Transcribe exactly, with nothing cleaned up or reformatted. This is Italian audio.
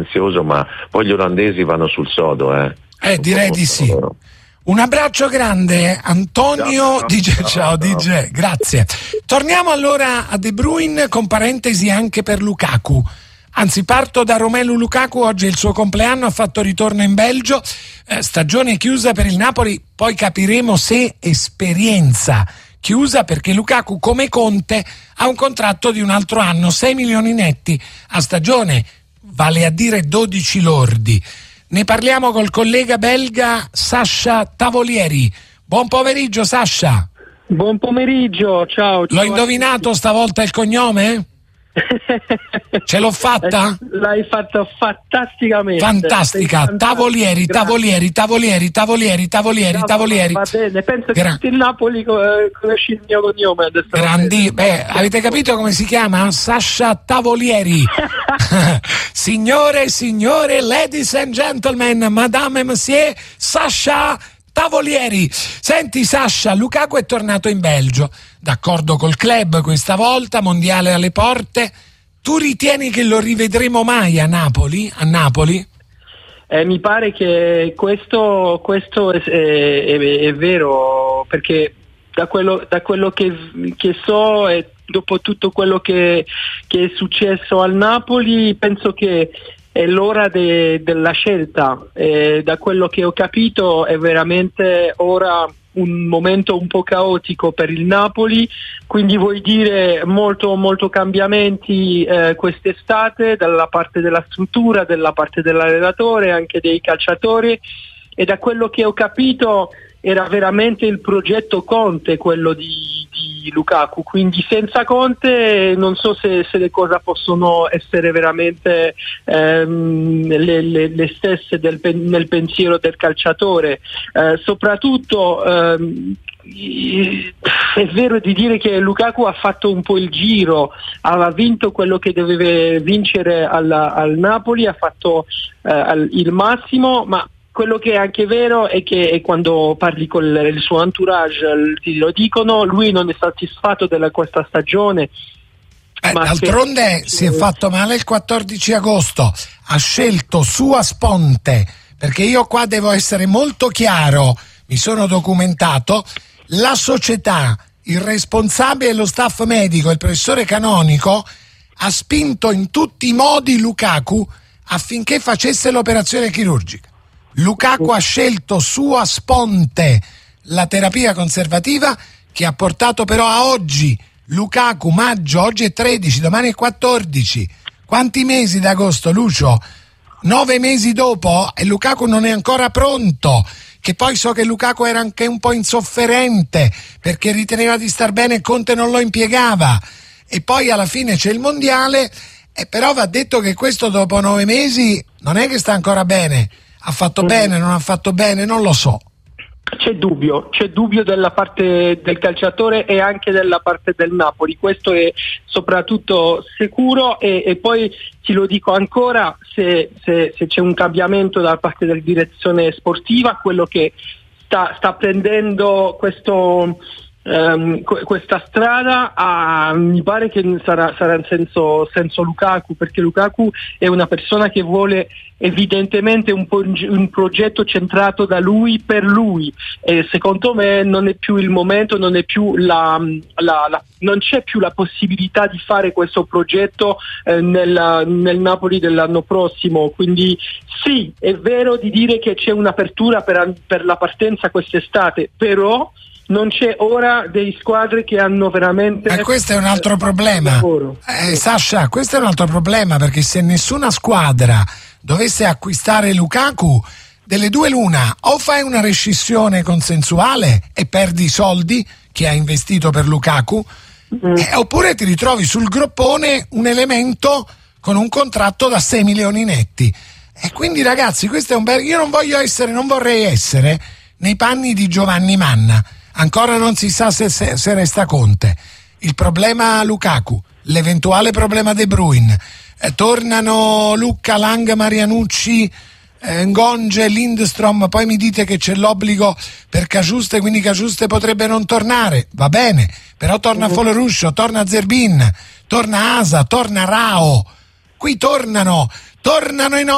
silenzioso, ma poi gli olandesi vanno sul sodo, eh. Eh, direi di sì. Loro. Un abbraccio grande, Antonio. Ciao, D J. Ciao, ciao D J, grazie. Torniamo allora a De Bruyne, con parentesi anche per Lukaku. Anzi, parto da Romelu Lukaku. Oggi è il suo compleanno, ha fatto ritorno in Belgio, eh, stagione chiusa per il Napoli, poi capiremo se esperienza chiusa, perché Lukaku, come Conte, ha un contratto di un altro anno, sei milioni netti a stagione, vale a dire dodici lordi. Ne parliamo col collega belga Sasha Tavolieri. Buon pomeriggio, Sasha. Buon pomeriggio, ciao. L'ho indovinato stavolta il cognome? Ce l'ho fatta? L'hai fatta fantasticamente. Fantastica. Tavolieri, Tavolieri, Tavolieri, Tavolieri, Tavolieri, Tavolieri. Va bene, penso Gra- che tutti il Napoli eh, conosci il mio cognome adesso. Grandi, beh, avete capito come si chiama? Sasha Tavolieri. Signore e signore, ladies and gentlemen, madame e monsieur, Sasha Tavolieri. Senti Sasha, Lukaku è tornato in Belgio, d'accordo col club questa volta, mondiale alle porte. Tu ritieni che lo rivedremo mai a Napoli? A Napoli? Eh, mi pare che questo, questo è, è, è, è vero, perché da quello, da quello che, che so e dopo tutto quello che, che è successo al Napoli, penso che è l'ora de, della scelta. Eh, da quello che ho capito è veramente ora un momento un po' caotico per il Napoli, quindi vuol dire molto molto cambiamenti eh, quest'estate dalla parte della struttura, dalla parte dell'allenatore, anche dei calciatori, e da quello che ho capito era veramente il progetto Conte quello di, di Lukaku, quindi senza Conte non so se, se le cose possono essere veramente ehm, le, le, le stesse del, nel pensiero del calciatore. Eh, soprattutto ehm, è vero di dire che Lukaku ha fatto un po' il giro, aveva vinto quello che doveva vincere alla, al Napoli, ha fatto eh, il massimo, ma quello che è anche vero è che quando parli con il suo entourage ti lo dicono, lui non è soddisfatto della questa stagione. Eh, d'altronde che... si è fatto male il quattordici agosto, ha scelto Sua Sponte, perché io qua devo essere molto chiaro, mi sono documentato, la società, il responsabile e lo staff medico, il professore Canonico, ha spinto in tutti i modi Lukaku affinché facesse l'operazione chirurgica. Lukaku ha scelto Sua Sponte, la terapia conservativa, che ha portato però a oggi. Lukaku, maggio, oggi è tredici, domani è quattordici. Quanti mesi d'agosto, Lucio? Nove mesi dopo e Lukaku non è ancora pronto. Che poi so che Lukaku era anche un po' insofferente perché riteneva di star bene e Conte non lo impiegava. E poi alla fine c'è il mondiale, e però va detto che questo dopo nove mesi non è che sta ancora bene. Ha fatto mm. bene, non ha fatto bene, non lo so. C'è dubbio, c'è dubbio della parte del calciatore e anche della parte del Napoli, questo è soprattutto sicuro, e, e poi ti lo dico ancora, se, se, se c'è un cambiamento da parte della direzione sportiva, quello che sta, sta prendendo questo... Um, questa strada uh, mi pare che sarà, sarà in senso, senso Lukaku, perché Lukaku è una persona che vuole evidentemente un, po- un progetto centrato da lui per lui, e secondo me non è più il momento, non è più la, la, la non c'è più la possibilità di fare questo progetto eh, nel, nel Napoli dell'anno prossimo, quindi sì, è vero di dire che c'è un'apertura per, per la partenza quest'estate, però non c'è ora dei squadre che hanno veramente... E questo è un altro problema. Eh, Sasha, questo è un altro problema, perché se nessuna squadra dovesse acquistare Lukaku, delle due l'una, o fai una rescissione consensuale e perdi i soldi che hai investito per Lukaku, mm. eh, oppure ti ritrovi sul groppone un elemento con un contratto da sei milioni netti. E quindi ragazzi, questo è un bel... io non voglio essere, non vorrei essere nei panni di Giovanni Manna. Ancora non si sa se, se, se resta Conte. Il problema Lukaku, l'eventuale problema De Bruyne. Eh, tornano Lucca, Lang, Marianucci, eh, Ngonge, Lindstrom. Poi mi dite che c'è l'obbligo per Cagiuste, quindi Cagiuste potrebbe non tornare. Va bene, però torna uh-huh. Foloruscio, torna Zerbin, torna Asa, torna Rao. Qui tornano, tornano i no-